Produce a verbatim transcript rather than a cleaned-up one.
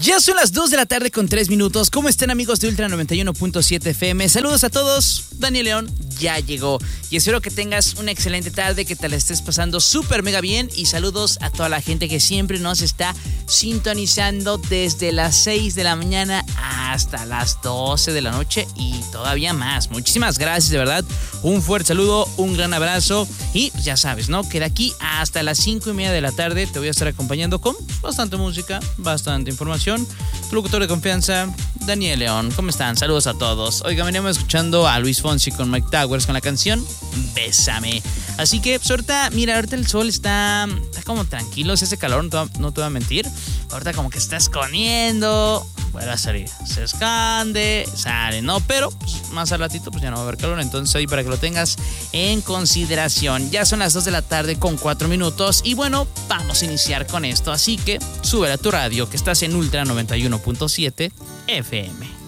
Ya son las dos de la tarde con tres minutos. ¿Cómo están, amigos de Ultra noventa y uno punto siete F M? Saludos a todos. Daniel León ya llegó y espero que tengas una excelente tarde, que te la estés pasando súper mega bien, y saludos a toda la gente que siempre nos está sintonizando desde las seis de la mañana hasta las doce de la noche y todavía más. Muchísimas gracias, de verdad. Un fuerte saludo, un gran abrazo y ya sabes, ¿no? Que de aquí hasta las cinco y media de la tarde te voy a estar acompañando con bastante música, bastante información. Tu locutor de confianza, Daniel León. ¿Cómo están? Saludos a todos. Oigan, venimos escuchando a Luis Fonsi con Mike Towers con la canción Bésame. Así que, pues ahorita, mira, ahorita el sol está, está como tranquilo, ese calor, no te, va, no te voy a mentir. Ahorita como que está escondiendo, vuelve a salir, se esconde, sale, ¿no? Pero pues, más al ratito pues ya no va a haber calor, entonces ahí para que lo tengas en consideración. Ya son las dos de la tarde con cuatro minutos y bueno, vamos a iniciar con esto. Así que sube a tu radio, que estás en Ultra noventa y uno punto siete F M.